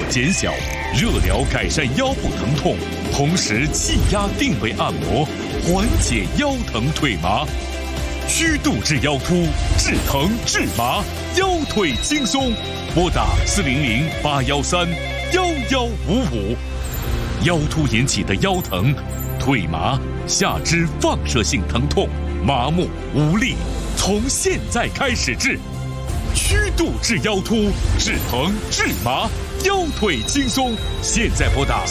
减小，热疗改善腰部疼痛，同时气压定位按摩，缓解腰疼腿麻。虚度治腰突，治疼治麻，腰腿轻松。拨打400-813-1155。腰突引起的腰疼、腿麻、下肢放射性疼痛、麻木无力，从现在开始治。虚度治腰突，治疼治麻，腰腿轻松。现在拨打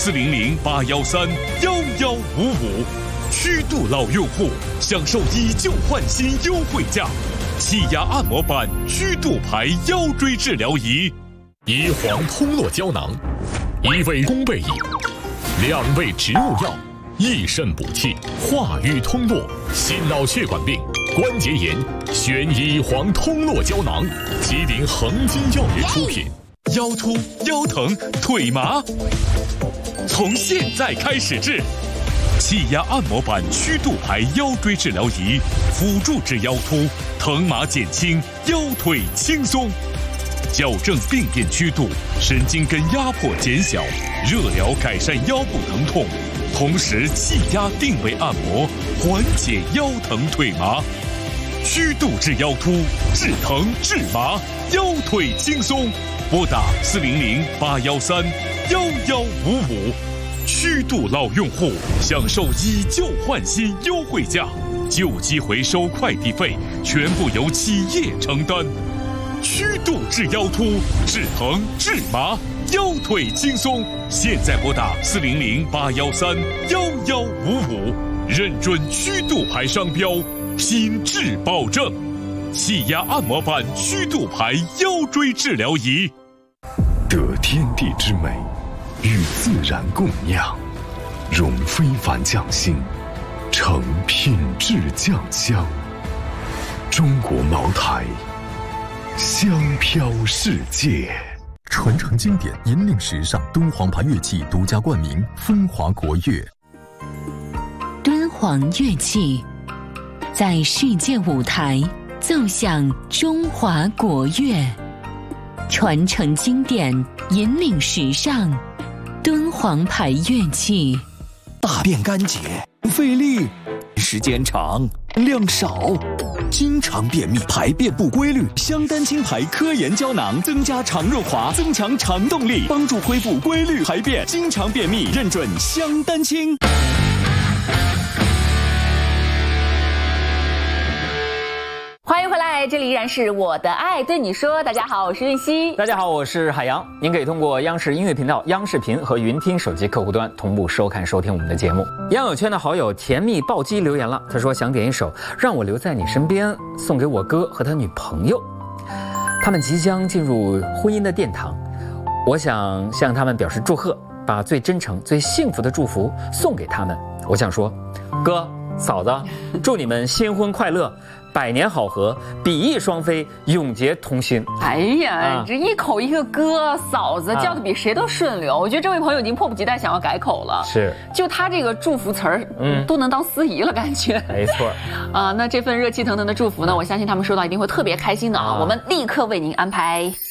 400-813-1155。虚度老用户享受以旧换新优惠价，气压按摩板虚度牌腰椎治疗仪。 乙黄通络胶囊，1味宫贝饮，2味植物药，益肾补气，化瘀通络，心脑血管病、关节炎，选乙黄通络胶囊，吉林恒金药业出品。 腰突、腰疼、腿麻，从现在开始治。气压按摩板虚度牌腰椎治疗仪，辅助治腰突，疼麻减轻，腰腿轻松。矫正病变曲度，神经根压迫减小，热疗改善腰部疼痛，同时气压定位按摩，缓解腰疼腿麻。虚度治腰突，治疼治麻，腰腿轻松。拨打400-813-1155。虚度老用户享受以旧换新优惠价，旧机回收快递费全部由企业承担。虚度治腰突，治疼治麻，腰腿轻松。现在拨打400-813-1155，认准虚度牌商标，品质保证。气压按摩板虚度牌腰椎治疗仪， 得天地之美，与自然共酿，融非凡匠心，成品质酱香。中国茅台，香飘世界。 传承经典，引领时尚，敦煌牌乐器独家冠名，风华国乐。 敦煌乐器在世界舞台奏响中华国乐，传承经典，引领时尚，敦煌牌乐器。 大便干结，费力，时间长，量少，经常便秘，排便不规律。香丹青牌科研胶囊增加肠润滑，增强肠动力，帮助恢复规律排便。经常便秘，认准香丹青。 欢迎回来，这里依然是我的爱对你说。大家好，我是韵熙。 大家好，我是海洋。您可以通过央视音乐频道、央视频和云听手机客户端同步收看收听我们的节目。央友圈的好友甜蜜暴击留言了，他说想点一首《让我留在你身边》，送给我哥和他女朋友，他们即将进入婚姻的殿堂，我想向他们表示祝贺，把最真诚、最幸福的祝福送给他们。我想说，哥嫂子，祝你们新婚快乐，百年好合，比翼双飞，永结同心。 哎呀，这一口一个哥嫂子，叫的比谁都顺溜。我觉得这位朋友已经迫不及待想要改口了。 是， 就他这个祝福词儿，都能当司仪了，感觉。 没错。 那这份热气腾腾的祝福呢，我相信他们收到一定会特别开心的啊。我们立刻为您安排。